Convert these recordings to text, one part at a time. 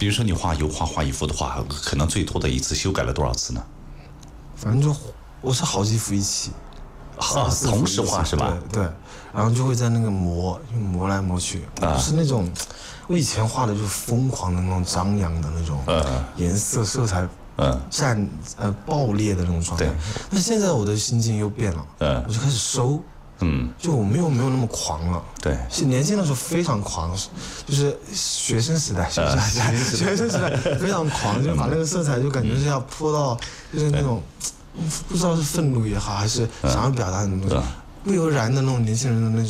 比如说你画油画画一幅的话，可能最多的一次修改了多少次呢？ 反正就我是好几幅一起， 同时画是吧？ 对，然后就会在那个磨来磨去，是那种我以前画的就是疯狂的那种张扬的那种颜色色彩。爆裂的那种状态，但现在我的心境又变了，我就开始收，就我没有那么狂了， 对， 是年轻的时候非常狂，就是学生时代非常狂，就把那个色彩就感觉是要泼到，就是那种不知道是愤怒也好，还是想要表达什么东西，不由然的那种年轻人的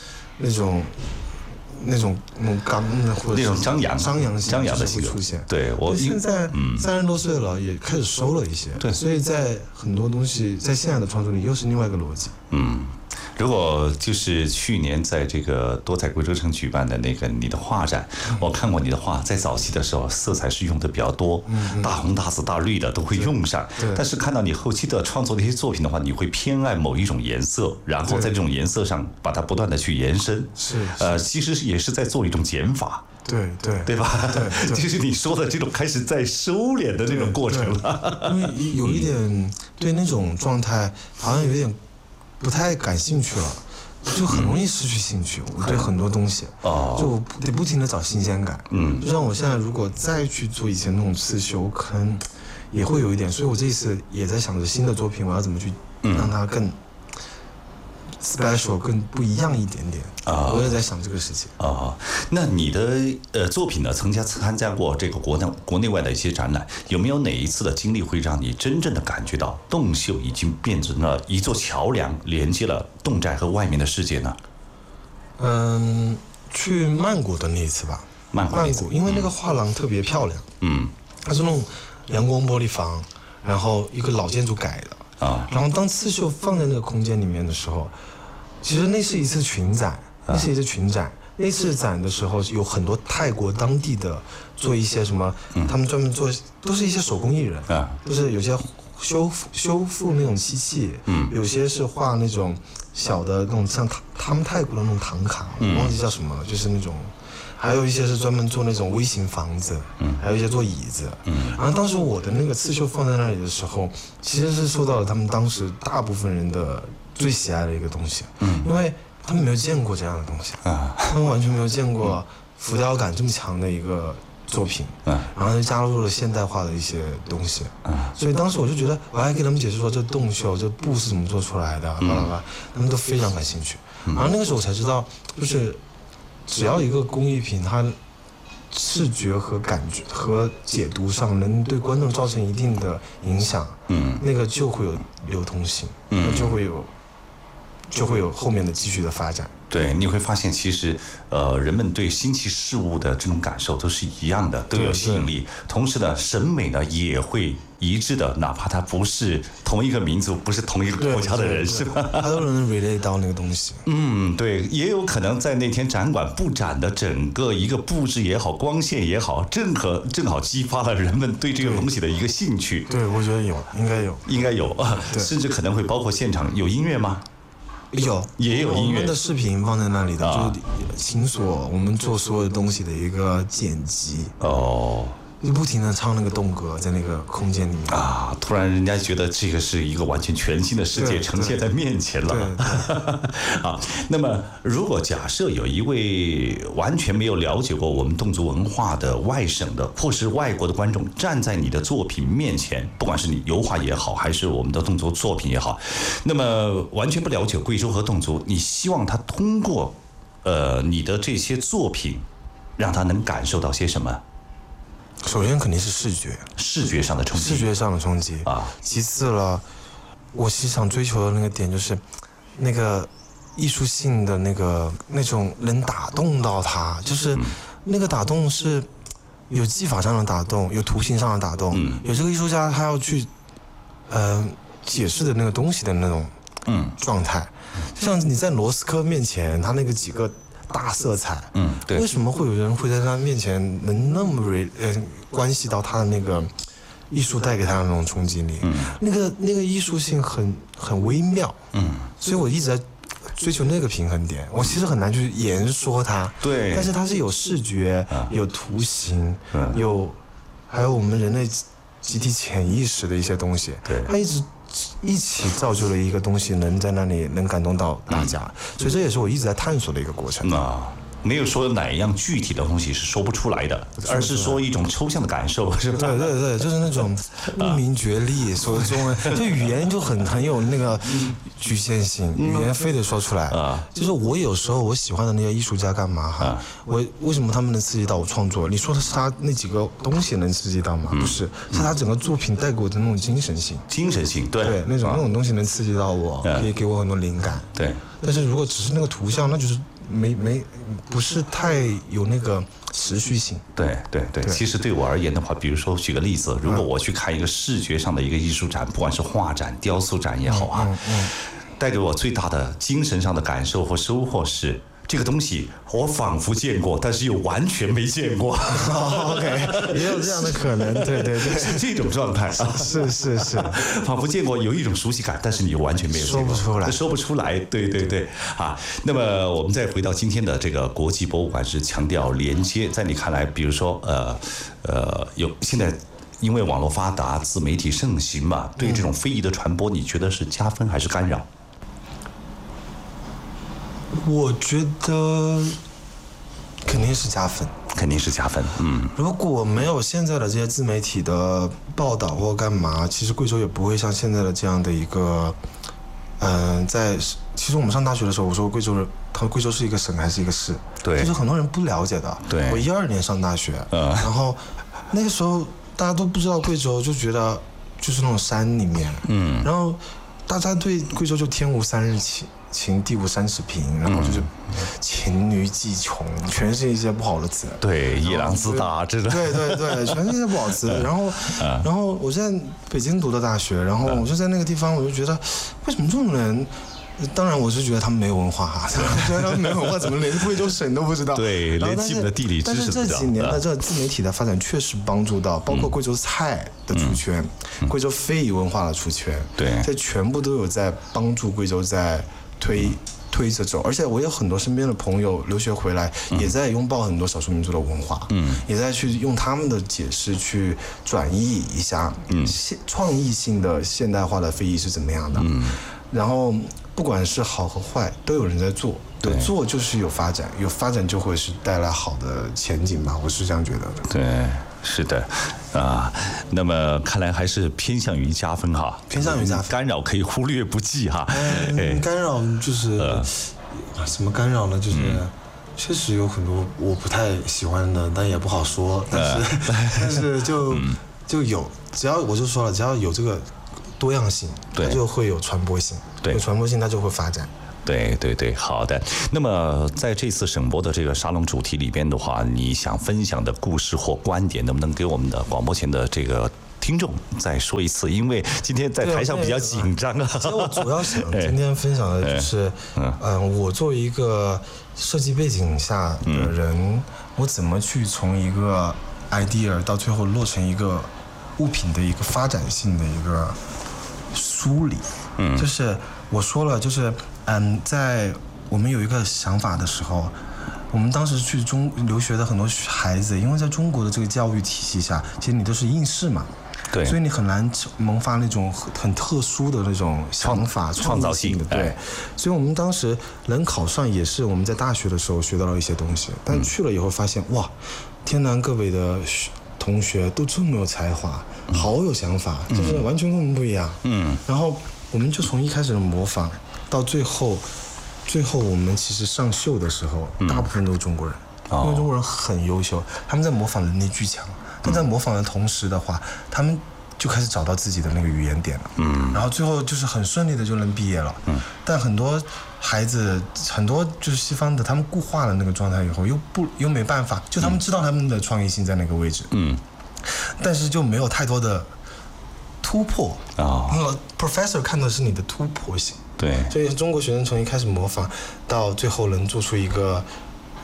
那种刚的或者那种张扬的会出现。 对，我现在30多岁了，也开始收了一些。 对， 所以在很多东西在现在的创作里又是另外一个逻辑。 如果就是去年在这个多彩贵州城举办的那个你的画展，我看过你的画，在早期的时候色彩是用的比较多，大红大紫大绿的都会用上。但是看到你后期的创作的一些作品的话，你会偏爱某一种颜色，然后在这种颜色上把它不断的去延伸。其实也是在做一种减法。 对吧？对，就是你说的这种开始在收敛的这种过程了。 因为有一点对那种状态好像有点不太感兴趣了，就很容易失去兴趣。我对很多东西，就得不停的找新鲜感。就像我现在如果再去做以前那种刺绣，可能也会有一点。所以我这一次也在想着新的作品，我要怎么去让它更special 更不一样一点点我也在想这个事情那你的作品呢，曾经参加过这个国内外的一些展览，有没有哪一次的经历会让你真正的感觉到洞绣已经变成了一座桥梁，连接了侗寨和外面的世界呢？ 去曼谷的那一次吧。曼谷因为那个画廊特别漂亮，它是那种阳光玻璃房，然后一个老建筑改的然后当刺绣放在那个空间里面的时候，其实那是一次群展，那次展的时候有很多泰国当地的做一些什么，他们专门做都是一些手工艺人就是有些修复那种漆器，有些是画那种小的那种像他们泰国的那种唐卡，我忘记叫什么了，就是那种。还有一些是专门做那种微型房子，还有一些做椅子，然后当时我的那个刺绣放在那里的时候，其实是受到了他们当时大部分人的最喜爱的一个东西，因为他们没有见过这样的东西，他们完全没有见过浮雕感这么强的一个作品，然后就加入了现代化的一些东西，所以当时我就觉得，我还给他们解释说这洞绣这布是怎么做出来的，他们都非常感兴趣，然后那个时候我才知道，就是只要一个工艺品，它视觉和感觉和解读上能对观众造成一定的影响，那个就会有流通性，就会有后面的继续的发展。 对，你会发现其实人们对新奇事物的这种感受都是一样的，都有吸引力。同时呢，审美呢也会一致的，哪怕他不是同一个民族，不是同一个国家的人，是吧？ 他都能 relate 到那个东西。 对，也有可能在那天展馆布展的整个一个布置也好，光线也好，正好激发了人们对这个东西的一个兴趣。 对，我觉得有，应该有甚至可能会包括现场有音乐吗？也有音乐。 我们的视频放在那里的，就是秦所我们做所有东西的一个剪辑。就不停的唱那个动歌在那个空间里面突然人家觉得这个是一个完全全新的世界呈现在面前了。那么如果假设有一位完全没有了解过我们侗族文化的外省的或是外国的观众站在你的作品面前，不管是你油画也好，还是我们的侗族作品也好，那么完全不了解贵州和侗族，你希望他通过你的这些作品让他能感受到些什么？ 首先肯定是视觉上的冲击其次了，我其实想追求的那个点就是那个艺术性的那种能打动到他，就是那个打动是有技法上的打动，有图形上的打动，有这个艺术家他要去解释的那个东西的那种状态，就像你在罗斯科面前他那个几个大色彩，对，为什么会有人会在他面前能那么关系到他的那个艺术带给他的那种冲击力？那个艺术性很微妙，所以我一直在追求那个平衡点，我其实很难去言说它。 对， 但是它是有视觉、有图形、还有我们人类集体潜意识的一些东西。 对， 它一起造就了一个东西，能在那里能感动到大家。所以这也是我一直在探索的一个过程。 没有说哪一样具体的东西是说不出来的，而是说一种抽象的感受，是吧？ 对，就是那种不明觉厉，说中文就语言就很有那个局限性，语言非得说出来。就是我有时候我喜欢的那些艺术家干嘛哈？我为什么他们能刺激到我创作？你说的是他那几个东西能刺激到吗？不是，是他整个作品带给我的那种精神性。对，那种东西能刺激到我，可以给我很多灵感。 对， 但是如果只是那个图像，那就是不是太有那个持续性。 对，其实对我而言的话，比如说举个例子，如果我去看一个视觉上的一个艺术展，不管是画展、雕塑展也好啊，带给我最大的精神上的感受或收获是，这个东西我仿佛见过，但是又完全没见过。 OK， 也有这样的可能，对， 是这种状态。 是， 仿佛见过，有一种熟悉感，但是你完全没有见过，说不出来。对啊。那么我们再回到今天的这个国际博物馆，是强调连接。在你看来，比如说现在因为网络发达、自媒体盛行嘛，对这种非遗的传播，你觉得是加分还是干扰？ 我觉得肯定是加分。如果没有现在的这些自媒体的报道或干嘛，其实贵州也不会像现在的这样的一个，其实我们上大学的时候，我说贵州是一个省还是一个市？ 对， 就是很多人不了解的。 对， 我12年上大学，然后那个时候大家都不知道贵州，就觉得就是那种山里面，然后大家对贵州就天无三日晴，地无三尺平，然后就是黔驴技穷，全是一些不好的词。 对，夜郎自大，这种。 对，全是一些不好词。然后我在北京读的大学，然后我就在那个地方，我就觉得为什么这种人？当然，我是觉得他们没有文化哈，觉得他们没有文化，怎么连贵州省都不知道？ 对，连基本的地理知识不知道。 但是这几年的这个自媒体的发展确实帮助到，包括贵州菜的出圈，贵州非遗文化的出圈， 对， 这全部都有在帮助贵州在推着走。而且我有很多身边的朋友留学回来，也在拥抱很多少数民族的文化，也在去用他们的解释去转译一下，创意性的现代化的非遗是怎么样的，然后不管是好和坏，都有人在做，有做就是有发展，有发展就会是带来好的前景吧，我是这样觉得的。 对，是的，那么看来还是偏向于加分哈， 偏向于加分， 干扰可以忽略不计哈。 干扰就是什么干扰呢？就是确实有很多我不太喜欢的，但也不好说，但是就有，只要我就说了，只要有这个多样性，它就会有传播性，有传播性它就会发展。 对，好的。那么在这次省博的这个沙龙主题里边的话，你想分享的故事或观点，能不能给我们的广播前的这个听众再说一次？因为今天在台上比较紧张啊。 其实我主要想今天分享的就是，我作为一个设计背景下的人，我怎么去从一个 idea 到最后落成一个物品的一个发展性的一个梳理。就是我说了，就是在我们有一个想法的时候，我们当时去留学的很多孩子，因为在中国的这个教育体系下，其实你都是应试嘛， 对， 所以你很难萌发那种很特殊的那种想法、 创造性的， 对。所以我们当时能考上，也是我们在大学的时候学到了一些东西，但去了以后发现，哇，天南各北的同学都这么有才华，好有想法，就是完全跟我们不一样。然后我们就从一开始的模仿，到最后我们其实上秀的时候，大部分都是中国人，因为中国人很优秀，他们在模仿能力巨强，但在模仿的同时的话，他们就开始找到自己的那个语言点了，然后最后就是很顺利的就能毕业了，但很多孩子，很多就是西方的，他们固化了那个状态以后，又没办法，就他们知道他们的创意性在那个位置，但是就没有太多的突破professor 看的是你的突破性， 对， 所以中国学生从一开始模仿到最后能做出一个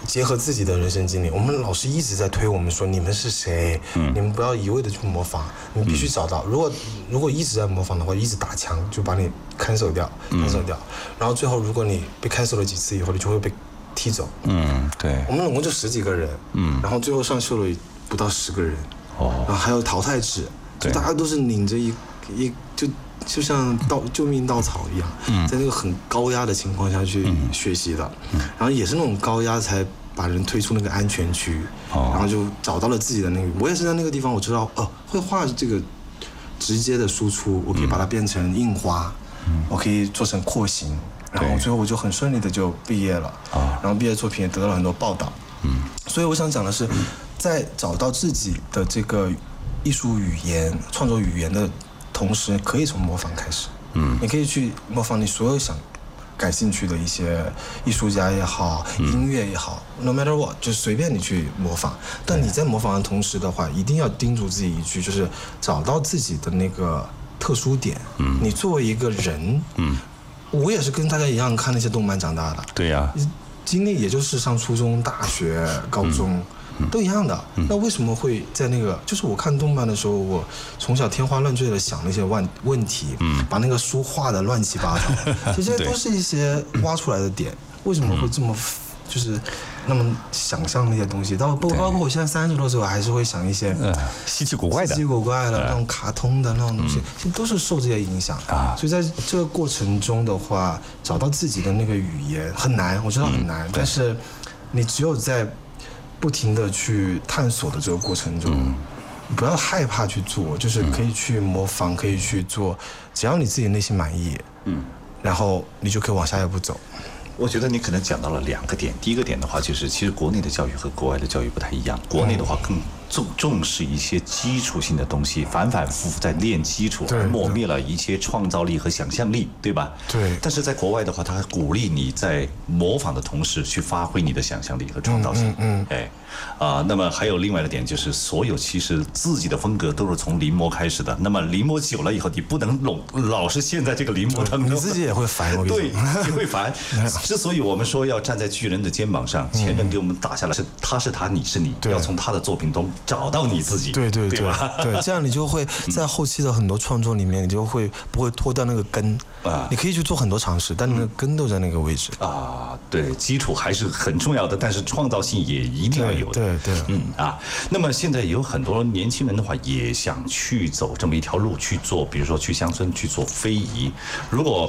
结合自己的人生经历，我们老师一直在推我们说，你们是谁？你们不要一味的去模仿，你必须找到。如果一直在模仿的话，一直打枪就把你cancel掉。然后最后如果你被cancel了几次以后，你就会被踢走。 对。 我们总共就10几个人，然后最后上秀了不到10个人。然后还有淘汰制，就大家都是拧着就像救命稻草一样，在那个很高压的情况下去学习的，然后也是那种高压才把人推出那个安全区，然后就找到了自己的那个。我也是在那个地方，我知道绘画这个直接的输出，我可以把它变成印花，我可以做成廓形，然后最后我就很顺利的就毕业了，然后毕业作品也得到了很多报道。所以我想讲的是，在找到自己的这个艺术语言、创作语言的同时，可以从模仿开始。你可以去模仿你所有感兴趣的一些艺术家也好，音乐也好 ，no matter what， 就随便你去模仿。但你在模仿的同时的话，一定要叮嘱自己一句，就是找到自己的那个特殊点。你作为一个人，我也是跟大家一样看那些动漫长大的。 对呀。 经历也就是上初中、大学、高中。都一样的，那为什么会在那个？就是我看动漫的时候，我从小天花乱坠的想那些问题，把那个书画的乱七八糟，这些都是一些挖出来的点。为什么会这么，就是那么想象那些东西？包括我现在30多岁，我还是会想一些稀奇古怪的那种卡通的那种东西，其实都是受这些影响啊。所以在这个过程中的话，找到自己的那个语言很难，我知道很难，但是你只有在不停的去探索的这个过程中，不要害怕去做，就是可以去模仿，可以去做，只要你自己内心满意，然后你就可以往下一步走。 我觉得你可能讲到了2个点。第一个点的话，就是其实国内的教育和国外的教育不太一样。国内的话更重视一些基础性的东西，反反复复在练基础，而磨灭了一些创造力和想象力，对吧？ 对。 但是在国外的话，他鼓励你在模仿的同时去发挥你的想象力和创造性。那么还有另外的点，就是所有其实自己的风格都是从临摹开始的。那么临摹久了以后，你不能老是陷在这个临摹当中， 你自己也会烦。 对，你会烦。之所以我们说要站在巨人的肩膀上，前人给我们打下来是他是他，你是你，要从他的作品中找到你自己。 对，这样你就会在后期的很多创作里面，你就会不会脱掉那个根啊？你可以去做很多尝试，但那个根都在那个位置啊。对，基础还是很重要的，但是创造性也一定要有的。 对， 那么现在有很多年轻人的话，也想去走这么一条路去做，比如说去乡村去做非遗。如果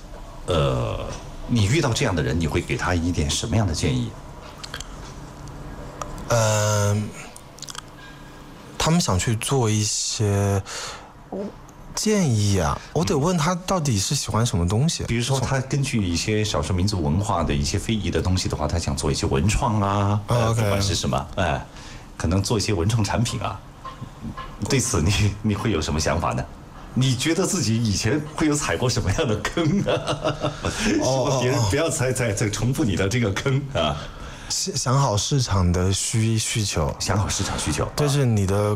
你遇到这样的人，你会给他一点什么样的建议？ 他们想去做一些建议啊，我得问他到底是喜欢什么东西。 比如说，他根据一些少数民族文化的一些非遗的东西的话，他想做一些文创啊，不管是什么，可能做一些文创产品啊。对此你会有什么想法呢？你觉得自己以前会有踩过什么样的坑啊？希望别人不要再重复你的这个坑啊。 想好市场的需求， 想好市场需求， 这是你的